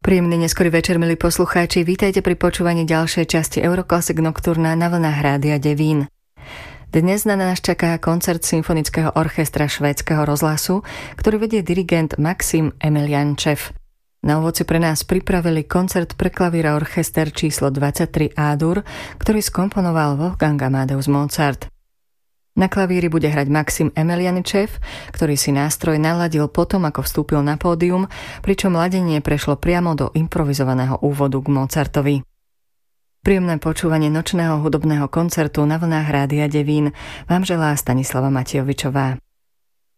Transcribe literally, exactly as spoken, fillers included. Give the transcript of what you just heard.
Príjemný neskorý večer, milí poslucháči. Vítajte pri počúvaní ďalšej časti Euroclassic Nocturna na vlnách Rádia Devín. Dnes na nás čaká koncert Symfonického orchestra Švédskeho rozhlasu, ktorý vedie dirigent Maxim Emeliančev. Na úvod si pre nás pripravili koncert pre klavír a orchester číslo dvadsaťtri A-dur, ktorý skomponoval Wolfgang Amadeus Mozart. Na klavíri bude hrať Maxim Emeliančev, ktorý si nástroj naladil potom, ako vstúpil na pódium, pričom ladenie prešlo priamo do improvizovaného úvodu k Mozartovi. Príjemné počúvanie nočného hudobného koncertu na vlnách Rádia Devín vám želá Stanislava Matiovičová.